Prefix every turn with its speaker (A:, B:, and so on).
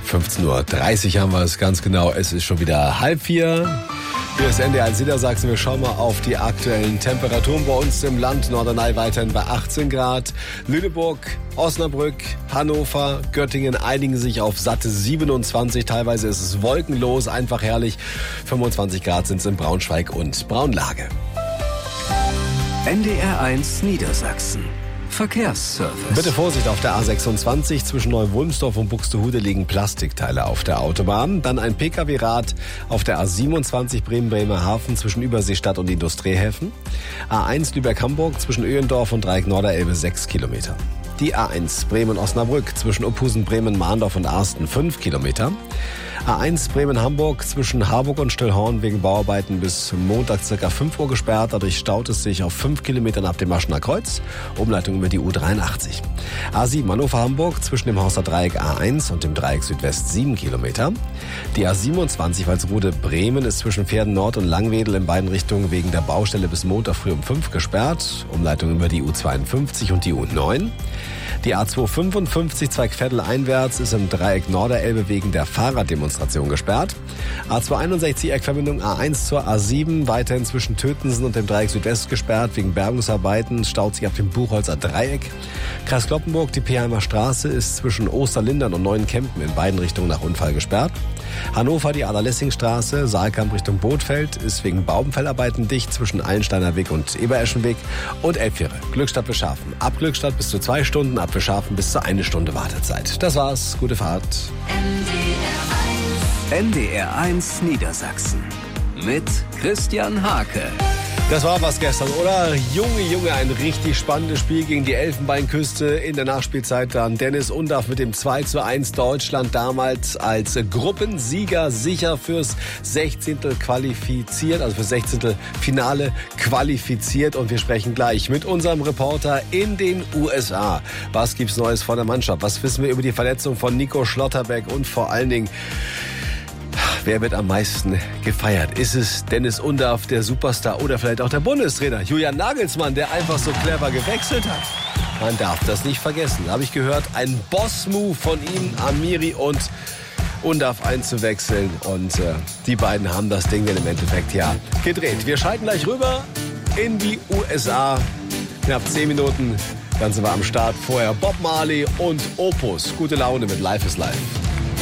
A: 15:30 Uhr haben wir es ganz genau. Es ist schon wieder 3:30. Hier ist NDR 1 Niedersachsen. Wir schauen mal auf die aktuellen Temperaturen bei uns im Land. Norderney weiterhin bei 18 Grad. Lüneburg, Osnabrück, Hannover, Göttingen einigen sich auf satte 27. Teilweise ist es wolkenlos, einfach herrlich. 25 Grad sind es in Braunschweig und Braunlage.
B: NDR 1 Niedersachsen. Verkehrsservice.
A: Bitte Vorsicht auf der A26. Zwischen Neu-Wulmsdorf und Buxtehude liegen Plastikteile auf der Autobahn. Dann ein Pkw-Rad auf der A27 Bremen-Bremerhaven zwischen Überseestadt und Industriehäfen. A1 Lübeck-Hamburg zwischen Öhendorf und Dreieck Norderelbe 6 Kilometer. Die A1 Bremen-Osnabrück zwischen Uphusen, Bremen, Mahndorf und Arsten 5 Kilometer. A1 Bremen-Hamburg zwischen Harburg und Stillhorn wegen Bauarbeiten bis Montag ca. 5 Uhr gesperrt. Dadurch staut es sich auf 5 Kilometern ab dem Maschener Kreuz. Umleitung über die U83. A7 Hannover-Hamburg zwischen dem Horster Dreieck A1 und dem Dreieck Südwest 7 Kilometer. Die A27 Walsrode-Bremen ist zwischen Pferden Nord und Langwedel in beiden Richtungen wegen der Baustelle bis Montag früh um 5 gesperrt. Umleitung über die U52 und die U9. Die A255 Zweigviertel einwärts ist im Dreieck Norderelbe wegen der Fahrraddemonstration gesperrt. A261 Eckverbindung A1 zur A7 weiterhin zwischen Tötensen und dem Dreieck Südwest gesperrt wegen Bergungsarbeiten, staut sich ab dem Buchholzer Dreieck. Kreis Cloppenburg, die Peheimer Straße ist zwischen Osterlindern und Neuenkempen in beiden Richtungen nach Unfall gesperrt. Hannover, die Adler-Lessing-Straße, Saalkamp Richtung Bootfeld ist wegen Baubenfellarbeiten dicht zwischen Eilensteiner Weg und Ebereschenweg. Und Elbfähre, Glückstadt bis Scharfen. Ab Glückstadt bis zu 2 Stunden, ab für Scharfen bis zu 1 Stunde Wartezeit. Das war's, gute Fahrt.
B: NDR 1 Niedersachsen mit Christian Hake.
A: Das war was gestern, oder? Junge, ein richtig spannendes Spiel gegen die Elfenbeinküste. In der Nachspielzeit dann Dennis Undaff mit dem 2:1 Deutschland damals als Gruppensieger sicher fürs 16. qualifiziert, also fürs 16. Finale qualifiziert. Und wir sprechen gleich mit unserem Reporter in den USA. Was gibt's Neues von der Mannschaft? Was wissen wir über die Verletzung von Nico Schlotterbeck? Und vor allen Dingen, wer wird am meisten gefeiert? Ist es Dennis Undaff, der Superstar, oder vielleicht auch der Bundestrainer Julian Nagelsmann, der einfach so clever gewechselt hat? Man darf das nicht vergessen. Habe ich gehört, ein Boss-Move von ihm, Amiri und Undaff einzuwechseln. Und die beiden haben das Ding dann im Endeffekt ja gedreht. Wir schalten gleich rüber in die USA. Knapp 10 Minuten. Ganze war am Start. Vorher Bob Marley und Opus. Gute Laune mit Life is Life.